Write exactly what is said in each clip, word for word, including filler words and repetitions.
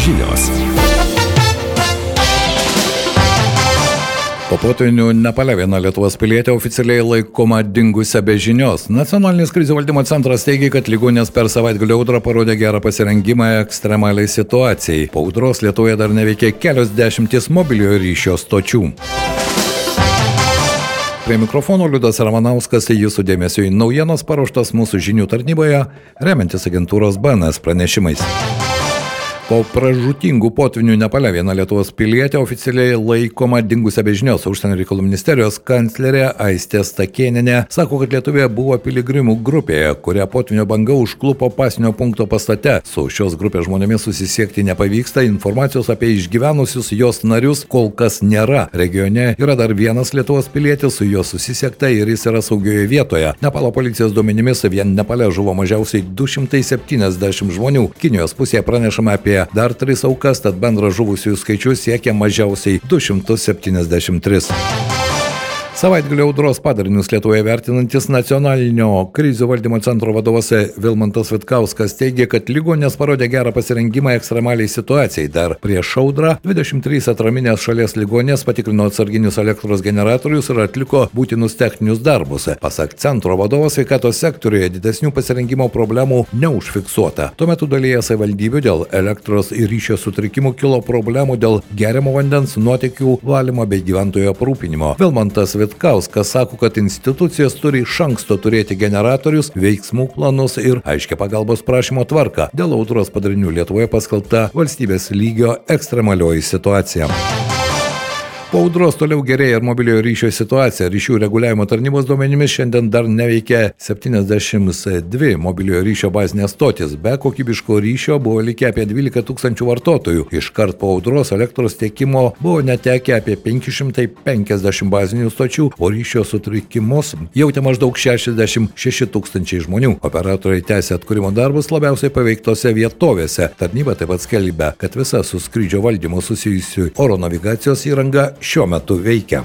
žinios. Po potvynių Nepale viena Lietuvos pilietė oficialiai laikoma dingusia be žinios. Nacionalinis krizių valdymo centras teigia, kad ligoninės per savaitgalio audrą parodė gerą pasirengimą ekstremaliai situacijai. Po audros Lietuvoje dar neveikė kelios dešimties mobiliojo ryšio stočių. Prie mikrofono Liudas Ramanauskas, jūsų dėmesio į naujienos paruoštas mūsų žinių tarnyboje, remiantis agentūros B N S pranešimais. Po pražūtingų potvynių Nepale viena Lietuvos pilietė oficialiai laikoma dingusia be žinios. Užsienio reikalų ministerijos kanclerė Aistė Stakėnienė sako, kad Lietuvoje buvo piligrimų grupėje, kurią potvynio banga užklupo pasinio punkto pastate. Su šios grupės žmonėmis susisiekti nepavyksta, informacijos apie išgyvenusius jos narius kol kas nėra. Regione yra dar vienas Lietuvos pilietis, su juo susisiekta ir jis yra saugioje vietoje. Nepalo policijos duomenimis vien Nepale žuvo mažiausiai du šimtai septyniasdešimt žmonių. Kinijos pusėje pranešama apie dar tris aukas, tad bendras žuvusiųjų skaičius siekia mažiausiai du šimtus septyniasdešimt tris. Savaitgalio audros padarinius Lietuvoje vertinantis Nacionalinio krizių valdymo centro vadovas Vilmantas Vitkauskas teigia, kad ligoninės parodė gerą pasirengimą ekstremaliai situacijai. Dar prieš audrą dvidešimt trys atraminės šalies ligoninės patikrino atsarginius elektros generatorius ir atliko būtinus techninius darbus. Pasak centro vadovo, sveikatos sektoriuje didesnių pasirengimo problemų neužfiksuota. Tuo metu dalyje savivaldybių dėl elektros ir ryšio sutrikimų kilo problemų dėl geriamo vandens, nuotekių valymo bei gyventojų aprūpinimo. Vilmantas Vitkauskas sako, kad institucijos turi iš anksto turėti generatorius, veiksmų planus ir aiškią pagalbos prašymo tvarką. Dėl audros padarinių Lietuvoje paskelbta valstybės lygio ekstremalioji situacija. Po audros toliau gerėja ir mobiliojo ryšio situacija. Ryšių reguliavimo tarnybos duomenimis šiandien dar neveikia septyniasdešimt dvi mobiliojo ryšio bazinės stotis. Be kokybiško ryšio buvo likę apie dvylika tūkstančių vartotojų. Iškart po audros elektros tiekimo buvo netekę apie penki šimtai penkiasdešimt bazinių stočių, o ryšio sutrikimus jautė maždaug šešiasdešimt šeši tūkstančiai žmonių. Operatoriai tęsia atkūrimo darbus labiausiai paveiktose vietovėse. Tarnyba taip pat skelbia, kad visa su skrydžio valdymu susijusių oro navigacijos įranga šiuo metu veikia.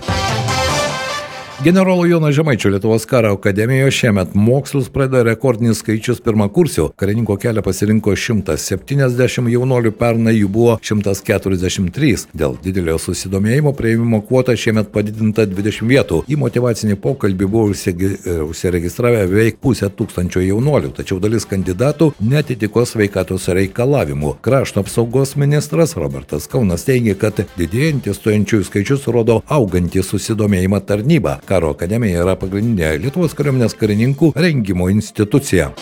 Generolo Jono Žemaičio Lietuvos karo akademijoje šiemet mokslus pradeda rekordinis skaičius pirmakursių. Karininko kelią pasirinko šimtas septyniasdešimt jaunuolių, pernai jų buvo šimtas keturiasdešimt trys. Dėl didelio susidomėjimo priėmimo kvota šiemet padidinta dvidešimt vietų. Į motyvacinį pokalbį buvo užsiregistravę beveik pusę tūkstančio jaunuolių, tačiau dalis kandidatų netitiko sveikatos reikalavimų. Krašto apsaugos ministras Robertas Kaunas teigia, kad didėjantis stojančiųjų skaičius rodo augantį susidomėjimą tarnybą. Karo akademija yra pagrindinė Lietuvos kariuomenės karininkų rengimo institucija.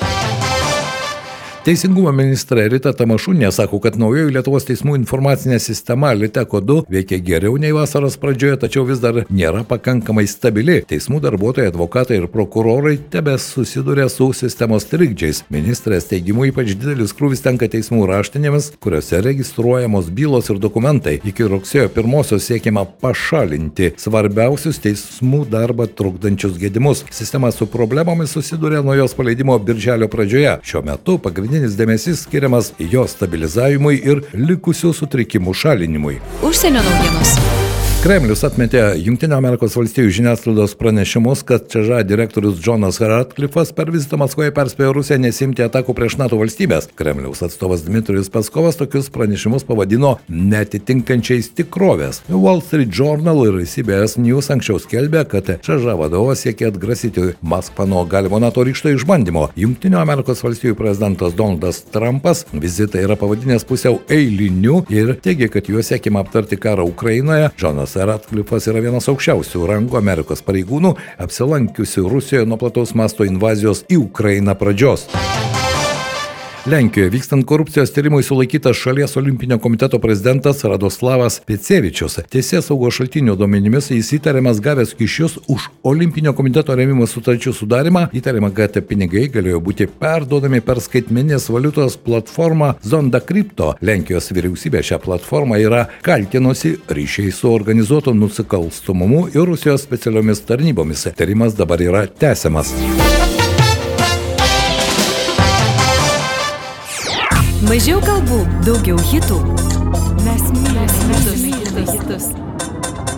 Teisingumo ministrė Rita Tamašūnienė sako, kad naujoji Lietuvos teismų informacinė sistema Liteko du veikia geriau nei vasaros pradžioje, tačiau vis dar nėra pakankamai stabili. Teismų darbuotojai, advokatai ir prokurorai tebe susiduria su sistemos trikdžiais. Ministrės teigimu ypač didelis krūvis tenka teismų raštinėmis, kuriuose registruojamos bylos ir dokumentai. Iki rugsėjo pirmosios siekiama pašalinti svarbiausius teismų darbą trukdančius gedimus. Sistema su problemomis susiduria nuo jos paleidimo birželio pradžioje. Šiuo metu pagrindinis dėmesys skiriamas jo stabilizavimui ir likusių sutrikimų šalinimui. Užsienio naujienos. Kremlius atmetė Jungtinių Amerikos valstijų žiniasklaidos pranešimus, kad C Ž A direktorius Džonas Ratcliffas per vizitą Maskvoje perspėjo Rusiją nesimti atakų prieš NATO valstybės. Kremliaus atstovas Dmitrijus Peskovas tokius pranešimus pavadino neatitinkančiais tikrovės. Wall Street Journal ir C B S News anksčiau skelbė, kad C Ž A vadovas siekia atgrasyti Maskvą nuo galimo NATO ryžto išbandymo. Jungtinių Amerikos valstijų prezidentas Donaldas Trumpas vizitą yra pavadinęs pusiau eiliniu ir teigia, kad juo siekiama aptarti karą Ukrainoje. Džonas Ratcliffas yra vienas aukščiausių rango Amerikos pareigūnų, apsilankiusių Rusijoje nuo plataus masto invazijos į Ukrainą pradžios. Lenkijoje vykstant korupcijos tyrimui sulaikytas šalies olimpinio komiteto prezidentas Radoslavas Pecevičius. Teisėsaugos šaltinių duomenimis jis įtariamas gavęs kyšius už olimpinio komiteto rėmimo sutarčių sudarimą. Įtariama, kad pinigai galėjo būti perduodami per skaitmeninės valiutos platformą Zonda Crypto. Lenkijos vyriausybė šią platformą yra kaltinusi ryšiai su organizuotu nusikalstumumu ir Rusijos specialiomis tarnybomis. Tyrimas dabar yra tęsiamas. Mažiau kalbų, daugiau hitų. Mes mylime hitus.